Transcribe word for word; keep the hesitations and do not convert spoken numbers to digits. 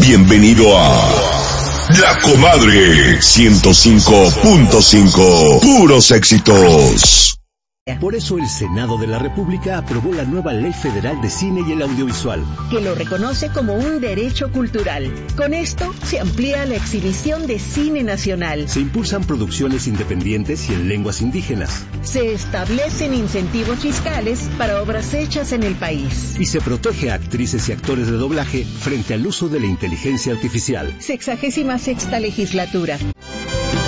Bienvenido a La Comadre ciento cinco punto cinco. Puros éxitos. Por eso el Senado de la República aprobó la nueva Ley Federal de Cine y el Audiovisual, que lo reconoce como un derecho cultural. Con esto se amplía la exhibición de cine nacional. Se impulsan producciones independientes y en lenguas indígenas. Se establecen incentivos fiscales para obras hechas en el país. Y se protege a actrices y actores de doblaje frente al uso de la inteligencia artificial. Sexagésima sexta legislatura.